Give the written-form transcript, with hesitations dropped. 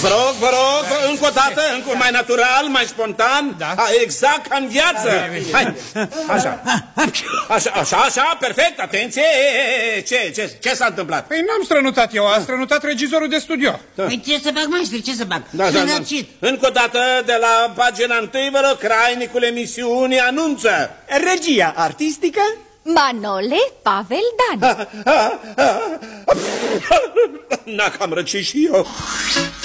Vă rog, încă o dată, mai natural, mai spontan. Da. Exact ca în viață. Hai, așa, perfect, atenție. Ce s-a întâmplat? Păi n-am strănutat eu, a strănutat regizorul de studio. Păi ce să fac, maestri, ce să fac? Da. Încă o dată, de la pagina 1, vă rog, crainicul emisiunii anunță. Regia artistică Manole Pavel Dan. N-a cam răcit și eu.